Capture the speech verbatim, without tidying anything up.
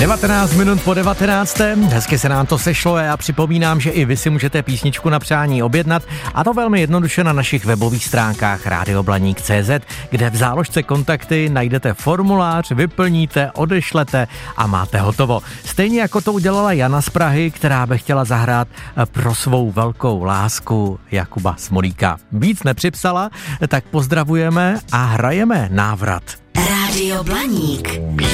devatenáct minut po devatenácté. Hezky se nám to sešlo a já připomínám, že i vy si můžete písničku na přání objednat, a to velmi jednoduše na našich webových stránkách rádio blaník tečka cé zet, kde v záložce kontakty najdete formulář, vyplníte, odešlete a máte hotovo. Stejně jako to udělala Jana z Prahy, která by chtěla zahrát pro svou velkou lásku Jakuba Smolíka. Víc nepřipsala, tak pozdravujeme a hrajeme návrat. Rádio Blaník.